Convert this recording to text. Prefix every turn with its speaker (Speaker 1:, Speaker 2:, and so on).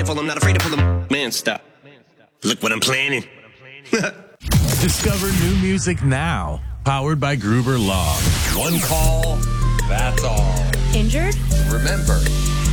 Speaker 1: powerful, I'm not afraid to pull them. Man, stop. Look what I'm planning.
Speaker 2: Discover new music now. Powered by Gruber Law.
Speaker 3: One call, that's all.
Speaker 4: Injured?
Speaker 3: Remember,